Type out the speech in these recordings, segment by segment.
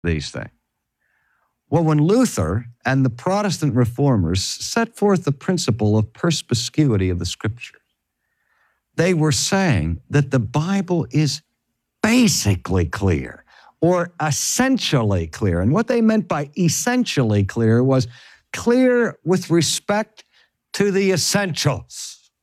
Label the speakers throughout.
Speaker 1: these things. Well, when Luther and the Protestant reformers set forth the principle of perspicuity of the Scriptures, they were saying that the Bible is basically clear or essentially clear. And what they meant by essentially clear was clear with respect to the essentials.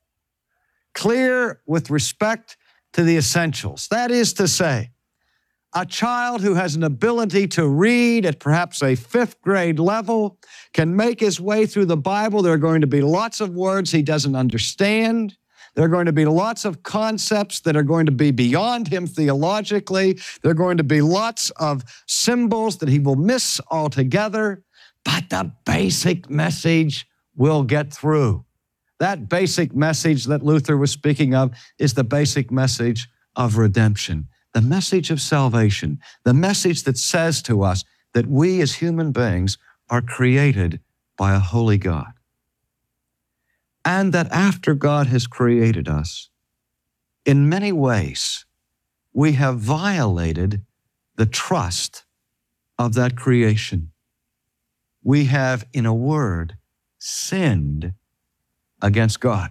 Speaker 1: Clear with respect to the essentials. That is to say, a child who has an ability to read at perhaps a 5th grade level can make his way through the Bible. There are going to be lots of words he doesn't understand. There are going to be lots of concepts that are going to be beyond him theologically. There are going to be lots of symbols that he will miss altogether. But the basic message will get through. That basic message that Luther was speaking of is the basic message of redemption. The message of salvation, the message that says to us that we as human beings are created by a holy God. And that after God has created us, in many ways, we have violated the trust of that creation. We have, in a word, sinned against God.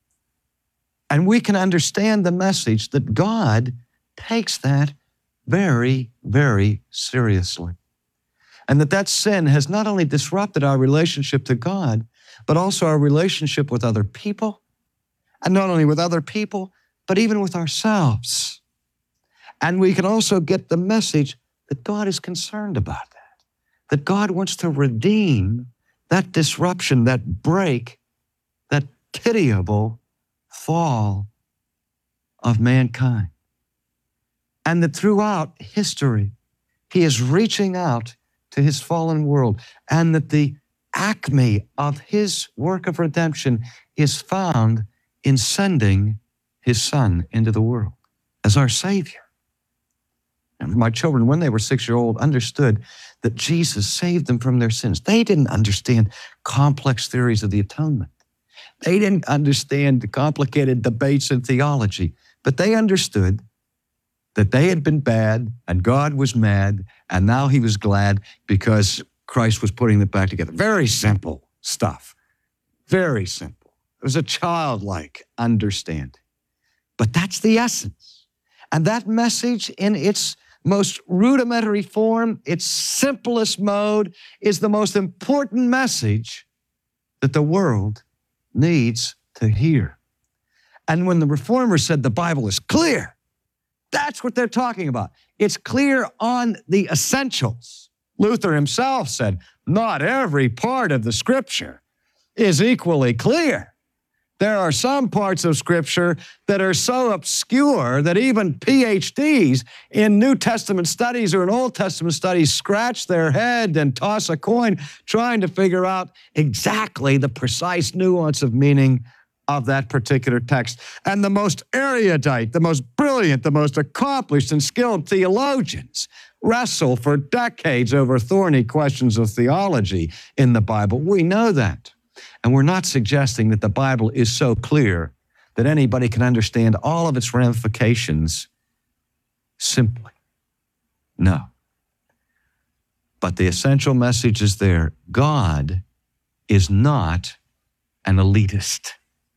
Speaker 1: And we can understand the message that God takes that very, very seriously. And that sin has not only disrupted our relationship to God, but also our relationship with other people, and not only with other people, but even with ourselves. And we can also get the message that God is concerned about that God wants to redeem that disruption, that break, that pitiable fall of mankind. And that throughout history, he is reaching out to his fallen world, and that the acme of his work of redemption is found in sending his Son into the world as our Savior. And my children, when they were 6-year-old, understood that Jesus saved them from their sins. They didn't understand complex theories of the atonement. They didn't understand the complicated debates in theology, but they understood that they had been bad and God was mad, and now he was glad because Christ was putting it back together. Very simple stuff. Very simple. It was a childlike understanding. But that's the essence. And that message in its most rudimentary form, its simplest mode, is the most important message that the world needs to hear. And when the Reformers said the Bible is clear, that's what they're talking about. It's clear on the essentials. Luther himself said, not every part of the Scripture is equally clear. There are some parts of Scripture that are so obscure that even PhDs in New Testament studies or in Old Testament studies scratch their head and toss a coin trying to figure out exactly the precise nuance of meaning of that particular text. And the most erudite, the most brilliant, the most accomplished and skilled theologians wrestle for decades over thorny questions of theology in the Bible. We know that. And we're not suggesting that the Bible is so clear that anybody can understand all of its ramifications simply. No. But the essential message is there. God is not an elitist.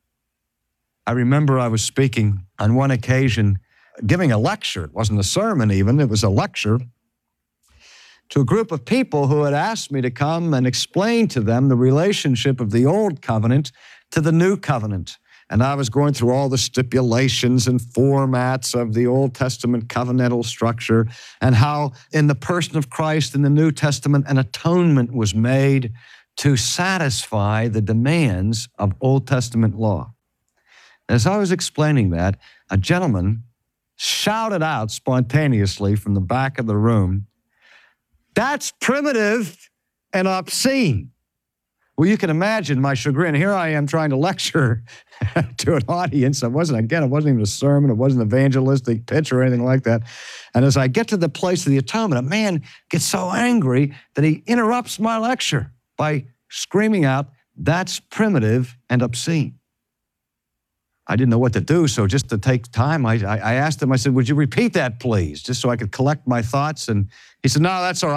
Speaker 1: I remember I was speaking on one occasion, giving a lecture. It wasn't a sermon even, it was a lecture to a group of people who had asked me to come and explain to them the relationship of the Old Covenant to the New Covenant. And I was going through all the stipulations and formats of the Old Testament covenantal structure and how in the person of Christ in the New Testament an atonement was made to satisfy the demands of Old Testament law. As I was explaining that, a gentleman shouted out spontaneously from the back of the room, "That's primitive and obscene." Well, you can imagine my chagrin. Here I am trying to lecture to an audience. It wasn't even a sermon. It wasn't an evangelistic pitch or anything like that. And as I get to the place of the atonement, a man gets so angry that he interrupts my lecture by screaming out, "That's primitive and obscene." I didn't know what to do, so just to take time, I asked him, I said, "Would you repeat that, please?" Just so I could collect my thoughts. And he said, "No, that's all right.